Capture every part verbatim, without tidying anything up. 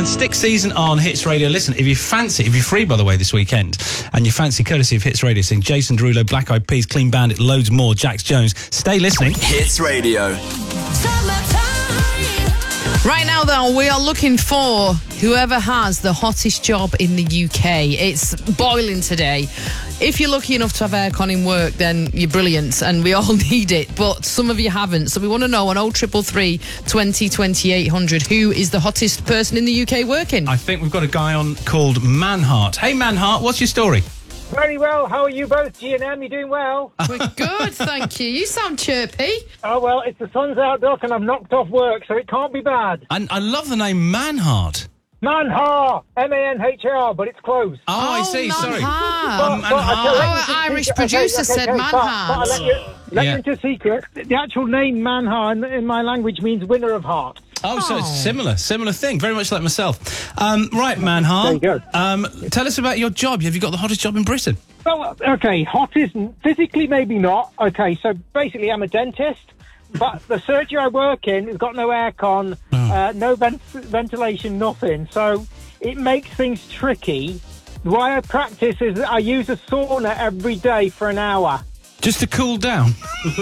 gentlemen, stick season on Hits Radio. Listen, if you fancy, if you're free, by the way, this weekend, and you fancy, courtesy of Hits Radio, sing Jason Derulo, Black Eyed Peas, Clean Bandit, loads more, Jax Jones. Stay listening. Hits Radio. Right now, though, we are looking for whoever has the hottest job in the U K. It's boiling today. If you're lucky enough to have aircon in work, then you're brilliant, and we all need it, but some of you haven't. So we want to know on oh triple three, twenty, twenty-eight hundred, who is the hottest person in the U K working? I think we've got a guy on called Manhart. Hey, Manhart, what's your story? Very well. How are you both, G and M? You doing well? We're good, thank you. You sound chirpy. Oh, well, it's the sun's out, Doc, and I'm knocked off work, so it can't be bad. And I love the name Manhart. Manhar, M A N H A R, but it's closed. Oh, I see, sorry. Manhart. But- but I tell you- Our Irish Okay, producer okay, said okay, but- Manhart. But, I'll let you, let Yeah. you into a secret. The actual name Manhar in, in my language means winner of heart. Oh, so it's Oh. similar, similar thing, very much like myself. Um, right, Manhart. There you go. Um, tell us about your job. Have you got the hottest job in Britain? Well, okay, hottest, physically maybe not. Okay, so basically I'm a dentist, but the surgery I work in has got no aircon, uh, no vent- ventilation, nothing. So it makes things tricky. The way I practice is that I use a sauna every day for an hour. Just to cool down?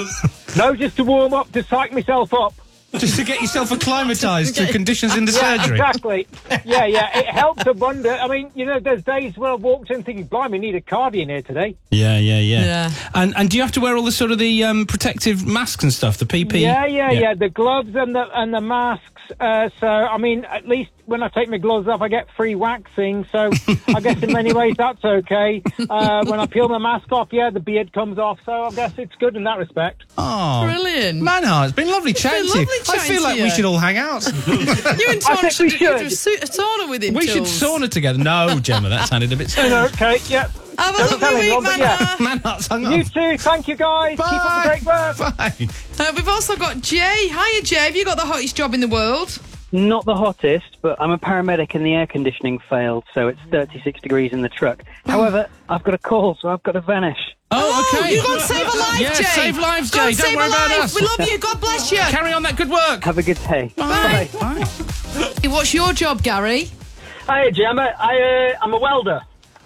No, just to warm up, to psych myself up. Just to get yourself acclimatised to conditions in the Yeah, surgery? exactly. Yeah, yeah, it helps a wonder. I mean, you know, there's days where I've walked in thinking, blimey, I need a cardi in here today. Yeah, yeah, yeah. Yeah. And and do you have to wear all the sort of the um, protective masks and stuff, the P P E? Yeah, yeah, yeah, the gloves and the and the masks. Uh, so, I mean, at least when I take my gloves off, I get free waxing. So, I guess in many ways that's okay. Uh, when I peel my mask off, yeah, the beard comes off. So, I guess it's good in that respect. Oh, Brilliant. Manhart, it's been lovely chatting been to you. lovely I chatting feel to like we you. should all hang out. You and Tom think we should, you should. should a sauna with him. We should Tools. sauna together. No, Gemma, that sounded a bit strange. Okay, yeah. Have a Don't tell lovely anyone, week, but yeah. Manhart. Manhart's hung You up. too. Thank you, guys. Keep up the great work. Bye. Uh, we've also got Jay. Hiya, Jay. Have you got the hottest job in the world? Not the hottest, but I'm a paramedic and the air conditioning failed, so it's thirty-six degrees in the truck. However, I've got a call, so I've got to vanish. Oh, okay. You go and save a life, Yeah, Jay. save lives, Go Jay. and Don't save worry a about life. us. We love you. God bless you. Carry on that good work. Have a good day. Bye. Bye. Hey, what's your job, Gary? Hi, Gemma. I, uh, I'm a welder.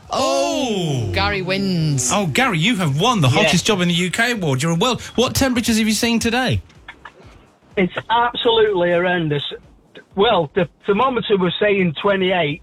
Oh. Gary wins. Oh, Gary, you have won the hottest job in the U K award. You're a well. What temperatures have you seen today? It's absolutely horrendous. Well, the thermometer was saying twenty-eight,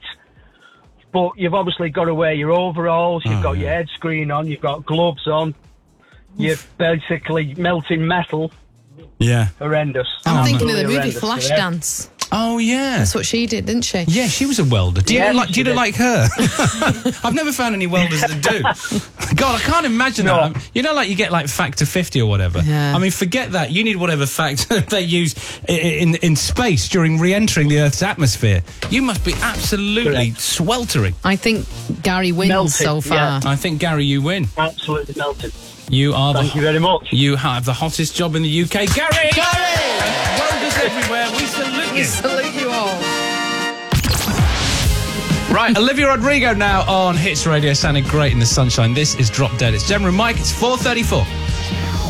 but you've obviously got to wear your overalls, you've Oh, got yeah. your head screen on, you've got gloves on, you're basically melting metal. Yeah. Horrendous. I'm thinking of the Absolutely movie horrendous today. Flashdance. Oh, yeah. That's what she did, didn't she? Yeah, she was a welder. Do you Yeah, know, like? Do you she know did. like her? I've never found any welders that do. God, I can't imagine No. that. You know, like you get like factor fifty or whatever. Yeah. I mean, forget that. You need whatever factor they use i- in in space during re-entering the Earth's atmosphere. You must be absolutely Correct. sweltering. I think Gary wins Melted, so far. yeah. I think Gary, you win. Absolutely melted. You are Thank the. you very much. You have the hottest job in the U K, Gary. Gary. And welders everywhere. We salute We you. salute you all. Right, Olivia Rodrigo now on Hits Radio, sounding great in the sunshine. This is Drop Dead. It's Gemma and Mike. It's four thirty-four.